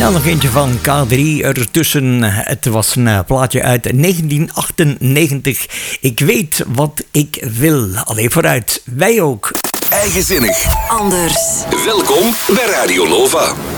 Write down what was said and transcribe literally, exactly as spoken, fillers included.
Ja, nog eentje van K drie ertussen. Het was een plaatje uit negentien achtennegentig. Ik weet wat ik wil. Allee, vooruit. Wij ook. Eigenzinnig. Anders. Welkom bij Radio Nova.